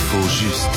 L'info juste.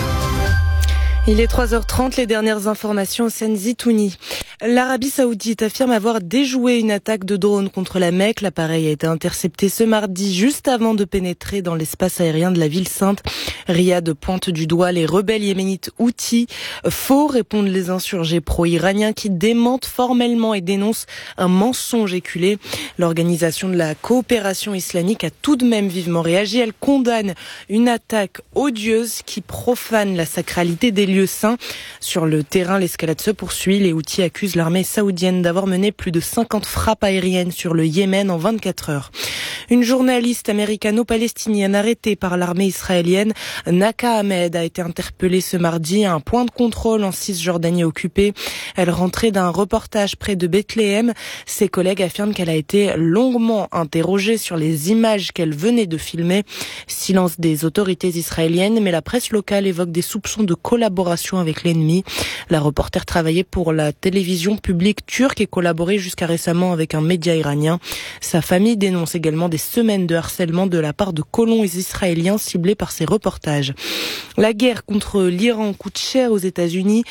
Il est 3h30, les dernières informations au Zitouni. L'Arabie Saoudite affirme avoir déjoué une attaque de drone contre la Mecque. L'appareil a été intercepté ce mardi, juste avant de pénétrer dans l'espace aérien de la ville sainte. Riyad pointe du doigt les rebelles yéménites Houthis. Faux, répondent les insurgés pro-iraniens qui démentent formellement et dénoncent un mensonge éculé. L'organisation de la coopération islamique a tout de même vivement réagi. Elle condamne une attaque odieuse qui profane la sacralité des lieux saints. Sur le terrain, l'escalade se poursuit. Les Houthis accusent l'armée saoudienne d'avoir mené plus de 50 frappes aériennes sur le Yémen en 24 heures. Une journaliste américano-palestinienne arrêtée par l'armée israélienne, Naka Ahmed, a été interpellée ce mardi à un point de contrôle en Cisjordanie occupée. Elle rentrait d'un reportage près de Bethléem. Ses collègues affirment qu'elle a été longuement interrogée sur les images qu'elle venait de filmer. Silence des autorités israéliennes, mais la presse locale évoque des soupçons de collaboration avec l'ennemi. La reporter travaillait pour la télévision publique turque et collaborait jusqu'à récemment avec un média iranien. Sa famille dénonce également des semaines de harcèlement de la part de colons israéliens ciblés par ces reportages. La guerre contre l'Iran coûte cher aux États-Unis,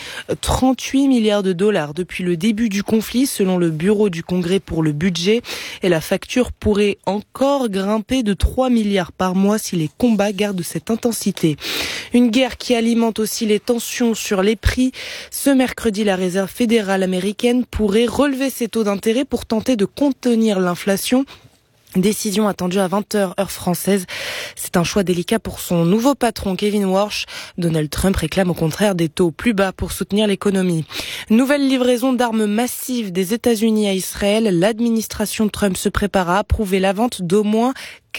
38 milliards de dollars depuis le début du conflit, selon le bureau du Congrès pour le budget. Et la facture pourrait encore grimper de 3 milliards par mois si les combats gardent cette intensité. Une guerre qui alimente aussi les tensions sur les prix. Ce mercredi, la Réserve fédérale américaine pourrait relever ses taux d'intérêt pour tenter de contenir l'inflation. Décision attendue à 20h heure française. C'est un choix délicat pour son nouveau patron Kevin Warsh. Donald Trump réclame au contraire des taux plus bas pour soutenir l'économie. Nouvelle livraison d'armes massives des États-Unis à Israël. L'administration Trump se prépare à approuver la vente d'au moins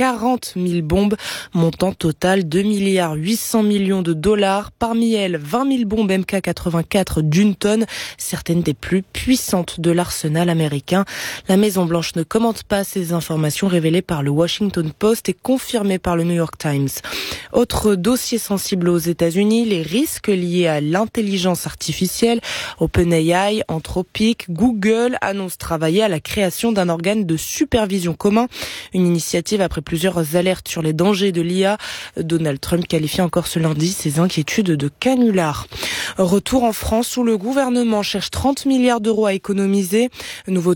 40 000 bombes, montant total 2 milliards 800 millions de dollars. Parmi elles, 20 000 bombes MK84 d'une tonne, certaines des plus puissantes de l'arsenal américain. La Maison-Blanche ne commente pas ces informations révélées par le Washington Post et confirmées par le New York Times. Autre dossier sensible aux États-Unis, les risques liés à l'intelligence artificielle. OpenAI, Anthropic, Google annoncent travailler à la création d'un organe de supervision commun. Une initiative après plusieurs alertes sur les dangers de l'IA. Donald Trump qualifie encore ce lundi ses inquiétudes de canular. Retour en France où le gouvernement cherche 30 milliards d'euros à économiser. Nouveau